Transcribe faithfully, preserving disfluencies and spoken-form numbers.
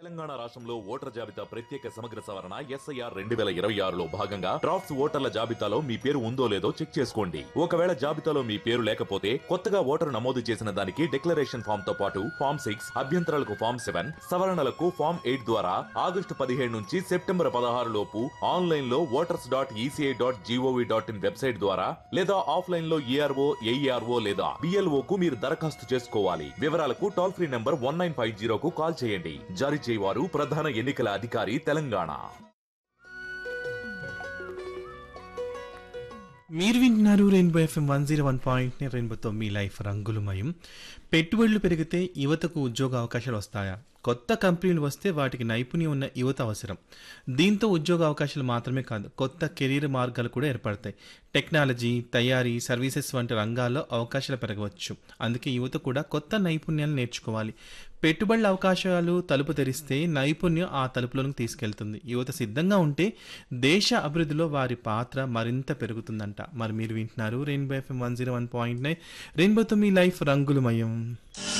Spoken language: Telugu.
తెలంగాణ రాష్ట్రంలో ఓటర్ జాబితా ప్రత్యేక సమగ్ర సవరణ ఎస్ఐఆర్ రెండు వేల ఇరవై ఆరులో భాగంగా డ్రాఫ్ట్స్ ఓటర్ల జాబితాలో మీ పేరు ఉందో లేదో చెక్ చేసుకోండి. ఒకవేళ జాబితాలో మీ పేరు లేకపోతే కొత్తగా ఓటరు నమోదు చేసిన దానికి డిక్లరేషన్ ఫామ్ తో పాటు ఫామ్ సిక్స్ అభ్యంతరాలకు ఫామ్ సెవెన్ సవరణలకు ఫామ్ ఎయిట్ ద్వారా ఆగస్టు పదిహేడు నుంచి సెప్టెంబర్ పదహారు లోపు ఆన్లైన్ లో voters dot ECI dot GOV dot in website ద్వారా లేదా ఆఫ్లైన్ లో ఏఆర్ఓ ఏఈఆర్ఓ లేదా బిఎల్ఓ కు మీరు దరఖాస్తు చేసుకోవాలి. వివరాలకు toll free number one nine five జీరోకు call చేయండి. జారీ చేయవారు ప్రధాన ఎన్నికల అధికారి తెలంగాణ. మీరు వింటున్నారు rainbow FM one zero one point రెయిన్బోతో మీ లైఫ్ రంగులమయం. పెట్టుబడులు పెరిగితే యువతకు ఉద్యోగ అవకాశాలు వస్తాయా? కొత్త కంపెనీలు వస్తే వాటికి నైపుణ్యం ఉన్న యువత అవసరం. దీంతో ఉద్యోగ అవకాశాలు మాత్రమే కాదు, కొత్త కెరీర్ మార్గాలు కూడా ఏర్పడతాయి. టెక్నాలజీ, తయారీ, సర్వీసెస్ వంటి రంగాల్లో అవకాశాలు పెరగవచ్చు. అందుకే యువత కూడా కొత్త నైపుణ్యాలు నేర్చుకోవాలి. పెట్టుబడుల అవకాశాలు తలుపు తెరిస్తే నైపుణ్యం ఆ తలుపులోకి తీసుకెళ్తుంది. యువత సిద్ధంగా ఉంటే దేశ అభివృద్ధిలో వారి పాత్ర మరింత పెరుగుతుందంట. మరి మీరు వింటున్నారు rainbow FM one zero one point nine రెయిన్బోతో మీ లైఫ్ రంగులమయం.